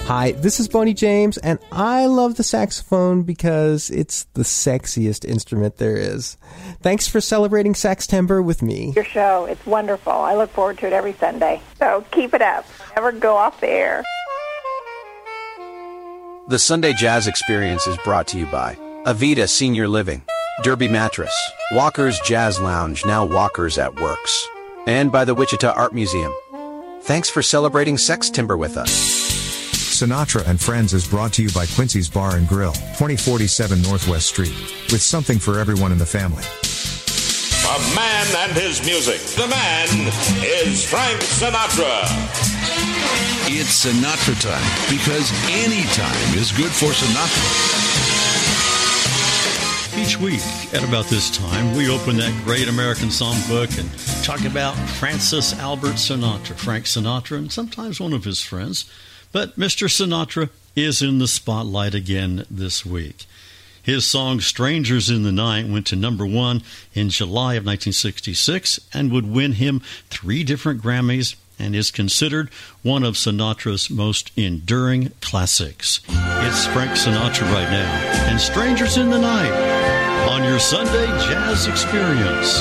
Hi, this is Boney James, and I love the saxophone because it's the sexiest instrument there is. Thanks for celebrating Saxtember with me. Your show, it's wonderful. I look forward to it every Sunday. So keep it up. Never go off the air. The Sunday Jazz Experience is brought to you by Avita Senior Living, Derby Mattress, Walker's Jazz Lounge, now Walker's at Works, and by the Wichita Art Museum. Thanks for celebrating Saxtember with us. Sinatra and Friends is brought to you by Quincy's Bar and Grill, 2047 Northwest Street, with something for everyone in the family. A man and his music. The man is Frank Sinatra. It's Sinatra time, because any time is good for Sinatra. Each week, at about this time, we open that great American songbook and talk about Francis Albert Sinatra, Frank Sinatra, and sometimes one of his friends. But Mr. Sinatra is in the spotlight again this week. His song Strangers in the Night went to number 1 in July of 1966 and would win him 3 different Grammys and is considered one of Sinatra's most enduring classics. It's Frank Sinatra right now and Strangers in the Night on your Sunday Jazz Experience.